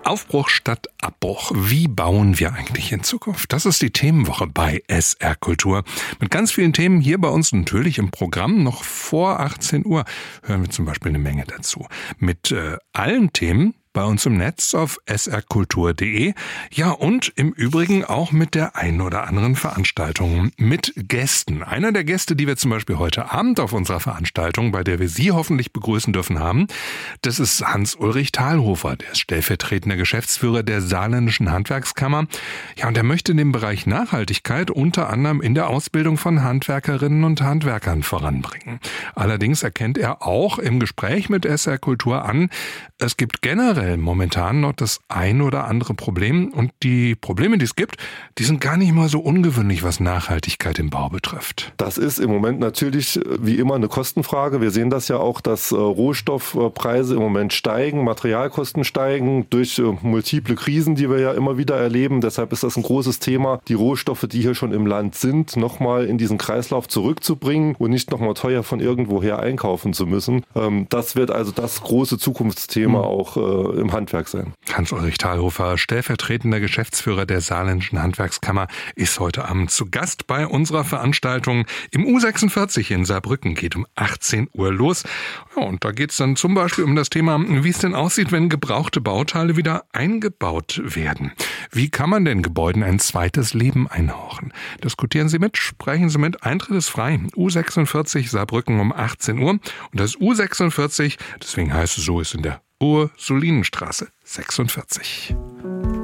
Aufbruch statt Abbruch. Wie bauen wir eigentlich in Zukunft? Das ist die Themenwoche bei SR Kultur. Mit ganz vielen Themen hier bei uns natürlich im Programm. Noch vor 18 Uhr hören wir zum Beispiel eine Menge dazu. Mit allen Themen bei uns im Netz auf srkultur.de. Ja, und im Übrigen auch mit der einen oder anderen Veranstaltung mit Gästen. Einer der Gäste, die wir zum Beispiel heute Abend auf unserer Veranstaltung, bei der wir Sie hoffentlich begrüßen dürfen haben, das ist Hans-Ulrich Thalhofer, der ist stellvertretender Geschäftsführer der Saarländischen Handwerkskammer. Ja, und er möchte den Bereich Nachhaltigkeit unter anderem in der Ausbildung von Handwerkerinnen und Handwerkern voranbringen. Allerdings erkennt er auch im Gespräch mit SR Kultur an, es gibt generell momentan noch das ein oder andere Problem. Und die Probleme, die es gibt, die sind gar nicht mal so ungewöhnlich, was Nachhaltigkeit im Bau betrifft. Das ist im Moment natürlich wie immer eine Kostenfrage. Wir sehen das ja auch, dass Rohstoffpreise im Moment steigen, Materialkosten steigen durch multiple Krisen, die wir ja immer wieder erleben. Deshalb ist das ein großes Thema, die Rohstoffe, die hier schon im Land sind, nochmal in diesen Kreislauf zurückzubringen und nicht nochmal teuer von irgendwoher einkaufen zu müssen. Das wird also das große Zukunftsthema auch im Handwerk sein. Hans-Ulrich Thalhofer, stellvertretender Geschäftsführer der Saarländischen Handwerkskammer, ist heute Abend zu Gast bei unserer Veranstaltung im U46 in Saarbrücken. Geht um 18 Uhr los. Ja, und da geht es dann zum Beispiel um das Thema, wie es denn aussieht, wenn gebrauchte Bauteile wieder eingebaut werden. Wie kann man den Gebäuden ein zweites Leben einhauchen? Diskutieren Sie mit, sprechen Sie mit. Eintritt ist frei. U46 Saarbrücken um 18 Uhr. Und das U46, deswegen heißt es so, ist in der Ursulinenstraße 46.